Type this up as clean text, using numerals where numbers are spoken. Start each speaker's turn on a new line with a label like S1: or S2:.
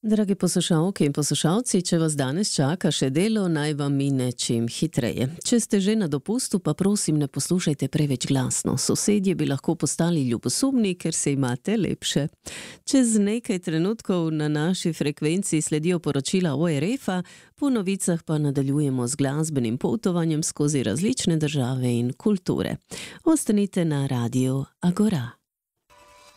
S1: Dragi poslušalke in poslušalci, če vas danes čaka še delo, naj vam mine čim hitreje. Če ste že na dopustu, pa prosim, ne poslušajte preveč glasno. Sosedje bi lahko postali ljubosumni, ker se imate lepše. Čez nekaj trenutkov na naši frekvenci sledijo poročila ORF-a, po novicah pa nadaljujemo z glasbenim potovanjem skozi različne države in kulture. Ostanite na Radiu Agora.